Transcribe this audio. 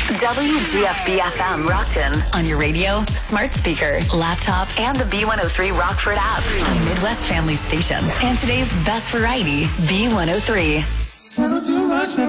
WGFB-FM Rockton on your radio, smart speaker, laptop, and the B103 Rockford app. A Midwest family station. And today's best variety, B103. Never too much, never